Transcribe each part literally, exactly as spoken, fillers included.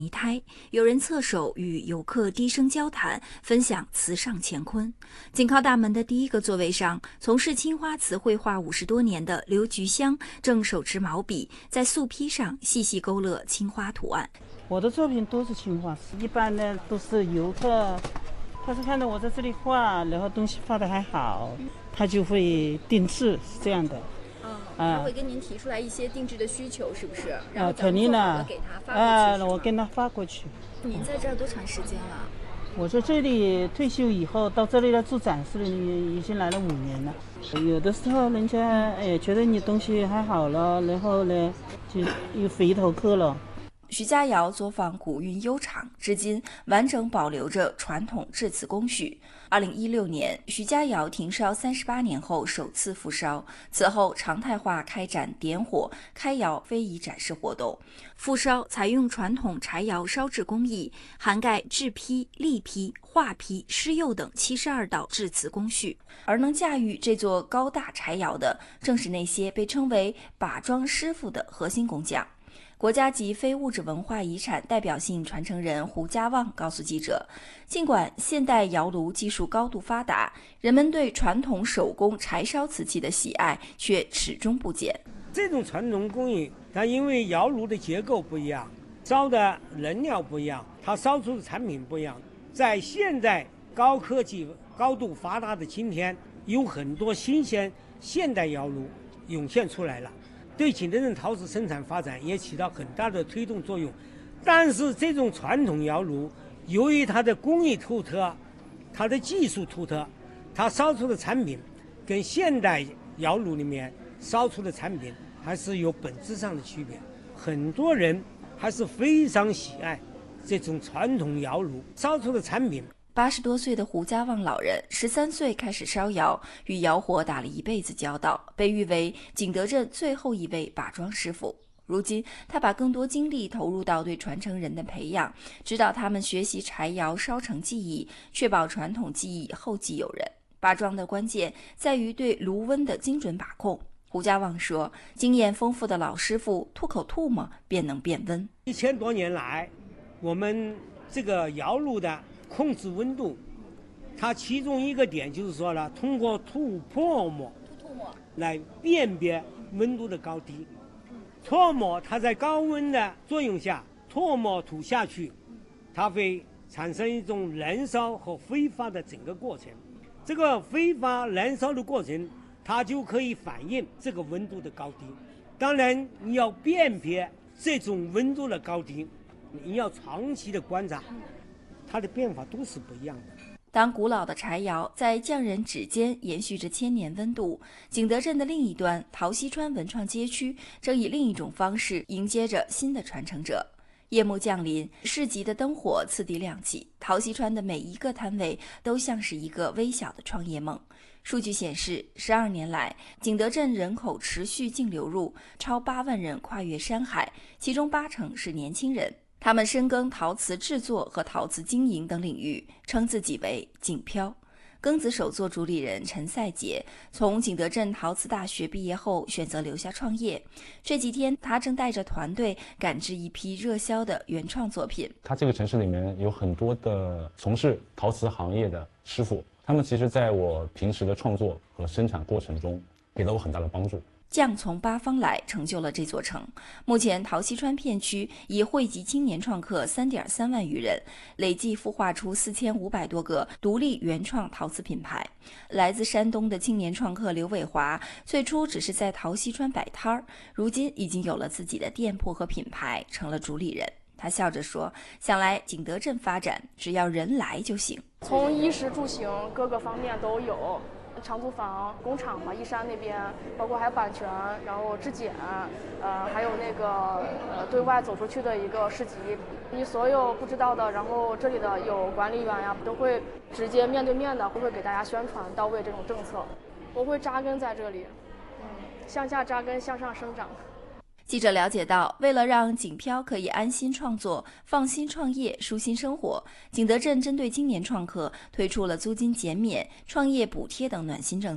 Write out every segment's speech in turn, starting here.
泥胎，有人侧手与游客低声交谈，分享词上乾坤。紧靠大门的第一个座位上，从事青花瓷绘画五十多年的刘菊香正手持毛笔，在素坯上细细勾勒青花图案。 我的作品都是青花瓷，一般呢都是游客，他是看到我在这里画，然后东西画得还好，他就会定制，是这样的。 他会跟您提出来一些定制的需求，是不是？然后肯定的， 给他发过去。 啊，我跟他发过去。 您在这儿多长时间了？ 我在这里退休以后到这里来做展示了，已经来了五年了。有的时候人家哎觉得你东西还好了，然后呢就又回头客了。 徐家窑作坊古韵悠长，至今完整保留着传统制瓷工序。二零一六年，徐家窑停烧三十八年后首次复烧，此后常态化开展点火、开窑非遗展示活动。复烧采用传统柴窑烧制工艺，涵盖制坯、立坯、画坯、施釉等七十二道制瓷工序。而能驾驭这座高大柴窑的，正是那些被称为把庄师傅的核心工匠。国家级非物质文化遗产代表性传承人胡家旺告诉记者，尽管现代窑炉技术高度发达，人们对传统手工柴烧瓷器的喜爱却始终不减。 这种传统工艺，它因为窑炉的结构不一样，烧的能量不一样，它烧出的产品不一样。在现在高科技高度发达的今天，有很多新鲜现代窑炉涌现出来了，对景德镇陶瓷生产发展也起到很大的推动作用。但是这种传统窑炉由于它的工艺突特，它的技术突特，它烧出的产品跟现代窑炉里面烧出的产品还是有本质上的区别。很多人还是非常喜爱这种传统窑炉烧出的产品。 八十多岁的胡家旺老人，十三岁开始烧窑，与窑火打了一辈子交道，被誉为景德镇最后一位把庄师傅。如今，他把更多精力投入到对传承人的培养，指导他们学习柴窑烧成技艺，确保传统技艺后继有人。把庄的关键在于对炉温的精准把控。胡家旺说，经验丰富的老师傅吐口唾沫便能变温。 一千多年来，我们这个窑炉的控制温度，它其中一个点就是说了，通过吐唾沫来辨别温度的高低。唾沫它在高温的作用下，唾沫吐下去，它会产生一种燃烧和挥发的整个过程。这个挥发燃烧的过程，它就可以反映这个温度的高低。当然，你要辨别这种温度的高低，你要长期的观察，它的变化都是不一样的。 当古老的柴窑在匠人指尖延续着千年温度，景德镇的另一端，陶溪川文创街区正以另一种方式迎接着新的传承者。夜幕降临，市集的灯火次第亮起，陶溪川的每一个摊位都像是一个微小的创业梦。数据显示，十二年来，景德镇人口持续净流入，超八万人跨越山海，其中八成是年轻人。他们深耕陶瓷制作和陶瓷经营等领域，称自己为景漂。庚子手作主理人陈赛杰从景德镇陶瓷大学毕业后，选择留下创业。这几天，他正带着团队赶制一批热销的原创作品。 他这个城市里面有很多的从事陶瓷行业的师傅，他们其实在我平时的创作和生产过程中，给了我很大的帮助。 匠从八方来，成就了这座城。目前，陶溪川片区已汇集青年创客 三点三万余人，累计孵化出四千五百多个独立原创陶瓷品牌。来自山东的青年创客刘伟华，最初只是在陶溪川摆摊儿，如今已经有了自己的店铺和品牌，成了主理人。他笑着说，想来景德镇发展，只要人来就行。 从衣食住行各个方面都有。长租房、工厂嘛，义山那边，包括还有版权，然后质检，呃，还有那个呃对外走出去的一个市集，你所有不知道的，然后这里的有管理员呀，都会直接面对面的，会会给大家宣传到位这种政策。我会扎根在这里，嗯，向下扎根，向上生长。 记者了解到，为了让景漂可以安心创作、放心创业、舒心生活，景德镇针对青年创客推出了租金减免、创业补贴等暖心政策。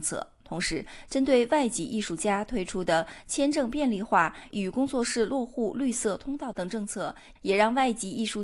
同时，针对外籍艺术家推出的签证便利化与工作室落户绿色通道等政策，也让外籍艺术